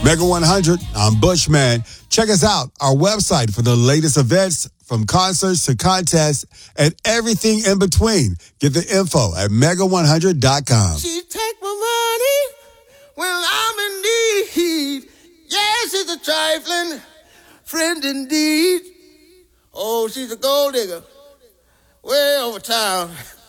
Mega 100, I'm Bushman. Check us out, our website for the latest events, from concerts to contests and everything in between. Get the info at mega100.com. She take my money when I'm in need. Yes, she's a trifling friend indeed. Oh, she's a gold digger way over town.